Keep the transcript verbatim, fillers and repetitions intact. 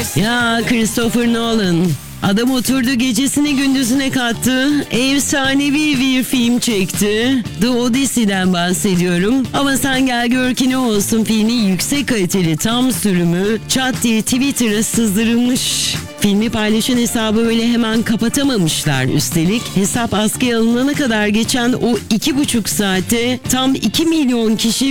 Ya Christopher Nolan. Adam oturdu gecesini gündüzüne kattı. Efsanevi bir film çekti. The Odyssey'den bahsediyorum. Ama sen gel gör ki ne olsun, filmi yüksek kaliteli tam sürümü çat diye Twitter'a sızdırılmış. Filmi paylaşan hesabı öyle hemen kapatamamışlar. Üstelik hesap askıya alınana kadar geçen o iki buçuk saate tam iki milyon kişi